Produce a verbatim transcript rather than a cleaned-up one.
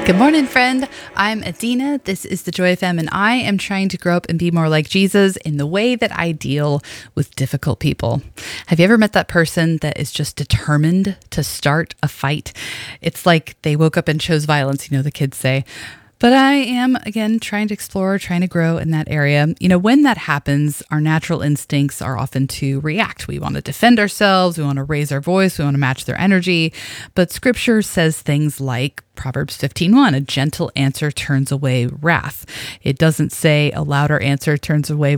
Good morning, friend. I'm Adina. This is the Joy F M, and I am trying to grow up and be more like Jesus in the way that I deal with difficult people. Have you ever met that person that is just determined to start a fight? It's like they woke up and chose violence, you know, the kids say. But I am, again, trying to explore, trying to grow in that area. You know, when that happens, our natural instincts are often to react. We want to defend ourselves. We want to raise our voice. We want to match their energy. But scripture says things like Proverbs fifteen one, a gentle answer turns away wrath. It doesn't say a louder answer turns away